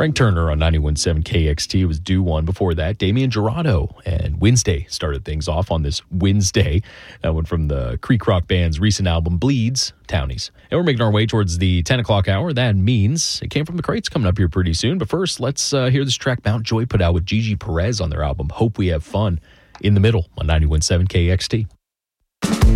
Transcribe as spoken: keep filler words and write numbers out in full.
Frank Turner on ninety-one point seven K X T was due one. Before that, Damian Jurado and Wednesday started things off on this Wednesday. That one from the Creek Rock Band's recent album, Bleeds, Townies. And we're making our way towards the ten o'clock hour. That means it came from the crates coming up here pretty soon. But first, let's uh, hear this track Mount Joy put out with Gigi Perez on their album, Hope We Have Fun, in the middle on ninety-one point seven K X T.